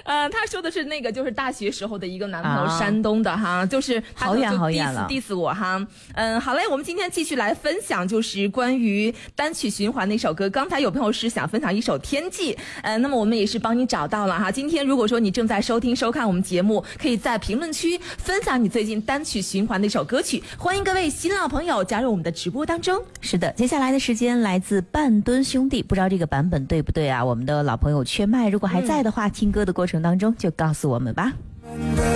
他说的是那个就是大学时候的一个男朋友，山东的哈，就是他就 diss 我哈。好嘞，我们今天继续来分享，就是关于单曲循环的一首歌。刚才有朋友是想分享一首《天际》，那么我们也是帮你找到了哈。今天如果说你正在收听收看我们节目，可以在评论区分享你最近单曲循环的一首歌曲，欢迎各位新老朋友加入我们的直播当中。 是的，接下来的时间来自半吨兄弟，不知道这个版本对不对啊？我们的老朋友缺麦，如果还在的话，听歌的过程当中就告诉我们吧。